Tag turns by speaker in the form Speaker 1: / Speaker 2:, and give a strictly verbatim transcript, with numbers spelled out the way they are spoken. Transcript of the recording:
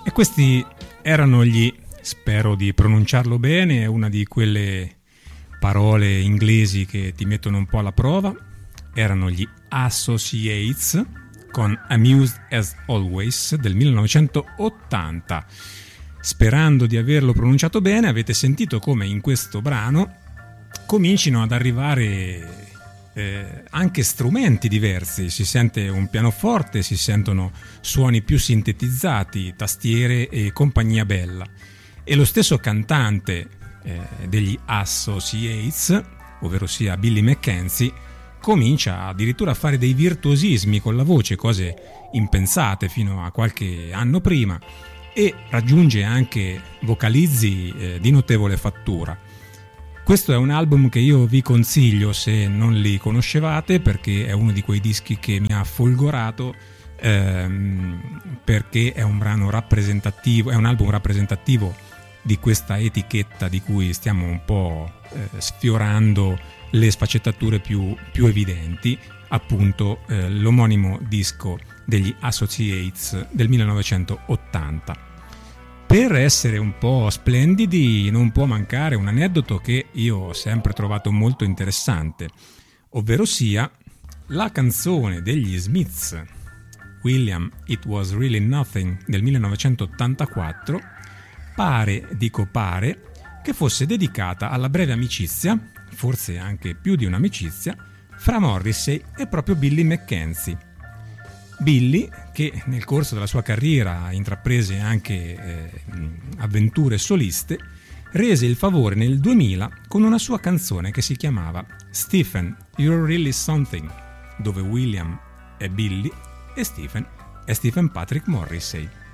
Speaker 1: E questi erano gli, spero di pronunciarlo bene, è una di quelle parole inglesi che ti mettono un po' alla prova, erano gli Associates con Amused as Always del millenovecentottanta. Sperando di averlo pronunciato bene, avete sentito come in questo brano comincino ad arrivare eh, anche strumenti diversi, si sente un pianoforte, si sentono suoni più sintetizzati, tastiere e compagnia bella. E lo stesso cantante eh, degli Associates, ovvero sia Billy McKenzie, comincia addirittura a fare dei virtuosismi con la voce, cose impensate fino a qualche anno prima, e raggiunge anche vocalizzi eh, di notevole fattura. Questo è un album che io vi consiglio se non li conoscevate, perché è uno di quei dischi che mi ha folgorato, ehm, perché è un brano rappresentativo, è un album rappresentativo di questa etichetta di cui stiamo un po' eh, sfiorando le sfaccettature più, più evidenti, appunto eh, l'omonimo disco degli Associates del millenovecentottanta. Per essere un po' splendidi non può mancare un aneddoto che io ho sempre trovato molto interessante, ovvero sia la canzone degli Smiths, William It Was Really Nothing del millenovecentottantaquattro, pare, dico pare, che fosse dedicata alla breve amicizia, forse anche più di un'amicizia, fra Morrissey e proprio Billy McKenzie. Billy, che nel corso della sua carriera intraprese anche eh, avventure soliste, rese il favore nel duemila con una sua canzone che si chiamava Stephen, You're Really Something, dove William è Billy e Stephen è Stephen Patrick Morrissey.